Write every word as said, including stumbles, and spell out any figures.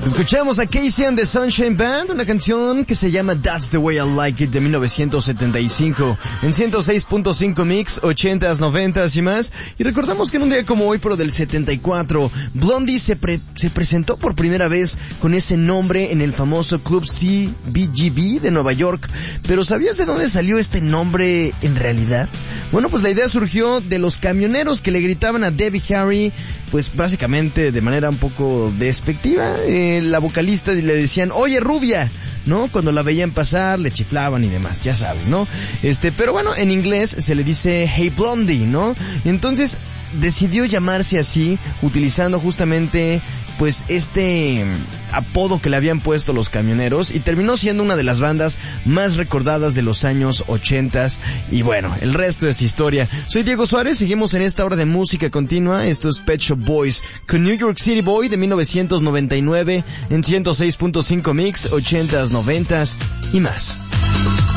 Escuchamos a Casey and the Sunshine Band, una canción que se llama That's the Way I Like It de mil novecientos setenta y cinco, en ciento seis punto cinco Mix, ochentas, noventas y más. Y recordamos que en un día como hoy, pero del setenta y cuatro, Blondie se, pre- se presentó por primera vez con ese nombre en el famoso club C B G B de Nueva York. Pero ¿sabías de dónde salió este nombre en realidad? Bueno, pues la idea surgió de los camioneros que le gritaban a Debbie Harry, pues básicamente de manera un poco despectiva. Eh, la vocalista le decían, oye rubia, ¿no? Cuando la veían pasar, le chiflaban y demás, ya sabes, ¿no? Este, pero bueno, en inglés se le dice Hey Blondie, ¿no? Y entonces decidió llamarse así, utilizando justamente pues este apodo que le habían puesto los camioneros, y terminó siendo una de las bandas más recordadas de los años ochentas. Y bueno, el resto es historia. Soy Diego Suárez, seguimos en esta hora de música continua. Esto es Pet Shop Boys con New York City Boy de mil novecientos noventa y nueve en ciento seis punto cinco Mix, ochentas, noventas y más.